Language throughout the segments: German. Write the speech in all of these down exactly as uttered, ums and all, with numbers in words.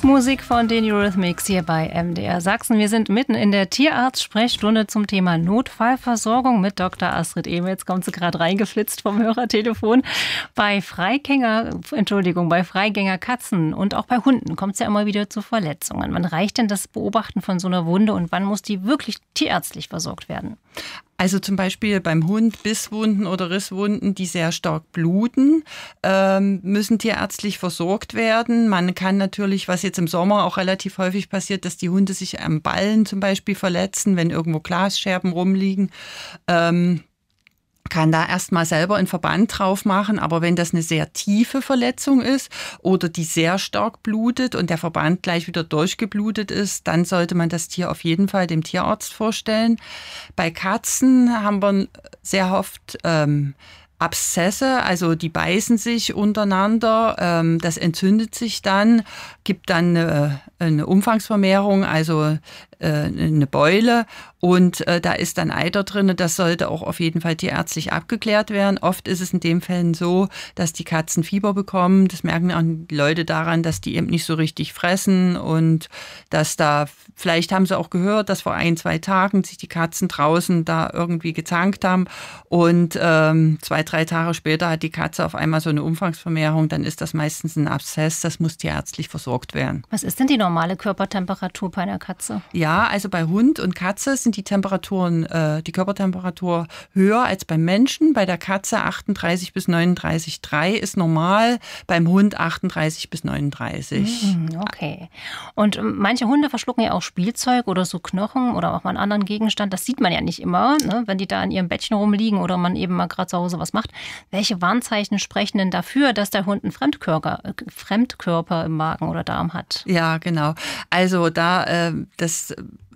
Musik von den Eurythmics hier bei M D R Sachsen. Wir sind mitten in der Tierarzt-Sprechstunde zum Thema Notfallversorgung mit Doktor Astrid Ehme. Jetzt kommt sie gerade reingeflitzt vom Hörertelefon. Bei Freigänger, Entschuldigung, bei Freigänger Katzen und auch bei Hunden kommt es ja immer wieder zu Verletzungen. Wann reicht denn das Beobachten von so einer Wunde und wann muss die wirklich tierärztlich versorgt werden? Also zum Beispiel beim Hund Bisswunden oder Risswunden, die sehr stark bluten, ähm, müssen tierärztlich versorgt werden. Man kann natürlich, was jetzt im Sommer auch relativ häufig passiert, dass die Hunde sich am Ballen zum Beispiel verletzen, wenn irgendwo Glasscherben rumliegen. Ähm, kann da erstmal selber einen Verband drauf machen, aber wenn das eine sehr tiefe Verletzung ist oder die sehr stark blutet und der Verband gleich wieder durchgeblutet ist, dann sollte man das Tier auf jeden Fall dem Tierarzt vorstellen. Bei Katzen haben wir sehr oft ähm, Abszesse, also die beißen sich untereinander, ähm, das entzündet sich dann, gibt dann eine, eine Umfangsvermehrung, also äh, eine Beule und äh, da ist dann Eiter drin. Das sollte auch auf jeden Fall tierärztlich abgeklärt werden. Oft ist es in den Fällen so, dass die Katzen Fieber bekommen. Das merken auch die Leute daran, dass die eben nicht so richtig fressen und dass da, vielleicht haben sie auch gehört, dass vor ein, zwei Tagen sich die Katzen draußen da irgendwie gezankt haben und ähm, zwei, drei Tage später hat die Katze auf einmal so eine Umfangsvermehrung, dann ist das meistens ein Abszess, das muss tierärztlich versorgt werden. Was ist denn die normale Körpertemperatur bei einer Katze? Ja, also bei Hund und Katze sind die Temperaturen, äh, die Körpertemperatur höher als beim Menschen. Bei der Katze achtunddreißig bis neununddreißig Komma drei ist normal, beim Hund achtunddreißig bis neununddreißig. Okay. Und manche Hunde verschlucken ja auch Spielzeug oder so Knochen oder auch mal einen anderen Gegenstand. Das sieht man ja nicht immer, ne? Wenn die da in ihrem Bettchen rumliegen oder man eben mal gerade zu Hause was macht. Welche Warnzeichen sprechen denn dafür, dass der Hund einen Fremdkörper, Fremdkörper im Magen oder Darm hat? Ja, genau. Also da äh, das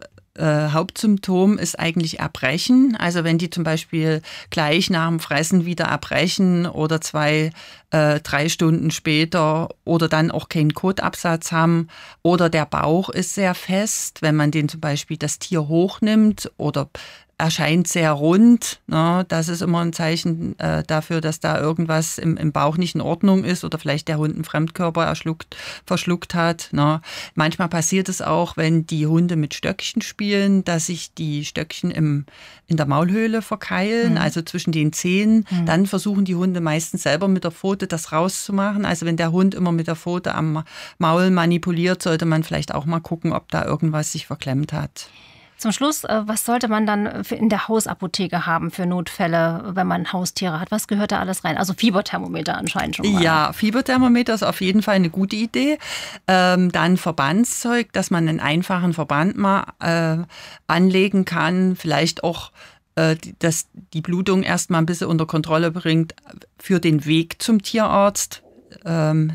Äh, Hauptsymptom ist eigentlich Erbrechen. Also wenn die zum Beispiel gleich nach dem Fressen wieder erbrechen oder zwei, äh, drei Stunden später oder dann auch keinen Kotabsatz haben oder der Bauch ist sehr fest, wenn man den zum Beispiel das Tier hochnimmt oder erscheint sehr rund. Ne? Das ist immer ein Zeichen äh, dafür, dass da irgendwas im, im Bauch nicht in Ordnung ist oder vielleicht der Hund einen Fremdkörper erschluckt, verschluckt hat. Ne? Manchmal passiert es auch, wenn die Hunde mit Stöckchen spielen, dass sich die Stöckchen im, in der Maulhöhle verkeilen, mhm. also zwischen den Zähnen. Mhm. Dann versuchen die Hunde meistens selber mit der Pfote das rauszumachen. Also wenn der Hund immer mit der Pfote am Maul manipuliert, sollte man vielleicht auch mal gucken, ob da irgendwas sich verklemmt hat. Zum Schluss, was sollte man dann in der Hausapotheke haben für Notfälle, wenn man Haustiere hat? Was gehört da alles rein? Also Fieberthermometer anscheinend schon mal. Ja, Fieberthermometer ist auf jeden Fall eine gute Idee. Ähm, dann Verbandszeug, dass man einen einfachen Verband mal äh, anlegen kann. Vielleicht auch, äh, dass die Blutung erstmal ein bisschen unter Kontrolle bringt für den Weg zum Tierarzt. Ähm,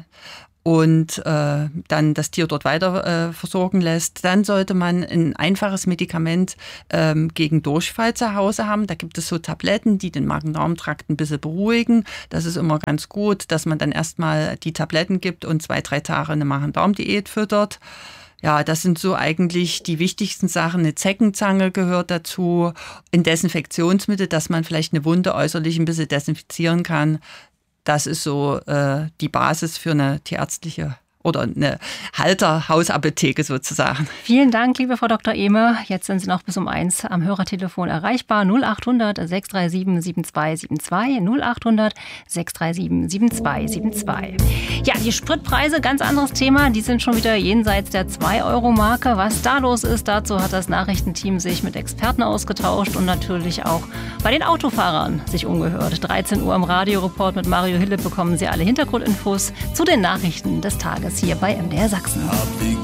und äh, dann das Tier dort weiter äh, versorgen lässt. Dann sollte man ein einfaches Medikament ähm, gegen Durchfall zu Hause haben. Da gibt es so Tabletten, die den Magen-Darm-Trakt ein bisschen beruhigen. Das ist immer ganz gut, dass man dann erstmal die Tabletten gibt und zwei, drei Tage eine Magen-Darm-Diät füttert. Ja, das sind so eigentlich die wichtigsten Sachen. Eine Zeckenzange gehört dazu, ein Desinfektionsmittel, dass man vielleicht eine Wunde äußerlich ein bisschen desinfizieren kann. Das ist so äh, die Basis für eine tierärztliche oder eine Halter-Hausapotheke sozusagen. Vielen Dank, liebe Frau Doktor Ehme. Jetzt sind Sie noch bis um eins am Hörertelefon erreichbar. null acht hundert sechs drei sieben sieben zwei sieben zwei, null acht hundert sechs drei sieben sieben zwei sieben zwei. Ja, die Spritpreise, ganz anderes Thema. Die sind schon wieder jenseits der zwei Euro Marke. Was da los ist, dazu hat das Nachrichtenteam sich mit Experten ausgetauscht und natürlich auch bei den Autofahrern sich umgehört. dreizehn Uhr im Radioreport mit Mario Hille bekommen Sie alle Hintergrundinfos zu den Nachrichten des Tages hier bei M D R Sachsen.